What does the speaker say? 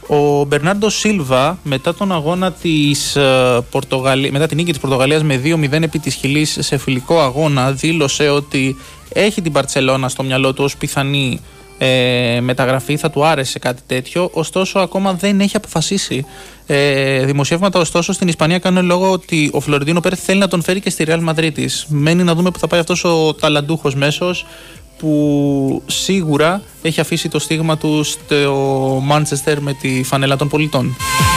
Ο Μπερνάρντο Σίλβα, μετά τον αγώνα μετά την νίκη της Πορτογαλίας με 2-0 επί της Χιλής σε φιλικό αγώνα, δήλωσε ότι έχει την Μπαρτσελώνα στο μυαλό του ως πιθανή μεταγραφή, θα του άρεσε κάτι τέτοιο, ωστόσο ακόμα δεν έχει αποφασίσει. Δημοσιεύματα ωστόσο στην Ισπανία κάνουν λόγο ότι ο Φλωρεντίνο Πέρεθ θέλει να τον φέρει και στη Ρεάλ Μαδρίτης. Μένει να δούμε που θα πάει αυτός ο ταλαντούχος μέσος, που σίγουρα έχει αφήσει το στίγμα του στο Μάντσεστερ με τη φανέλα των πολιτών.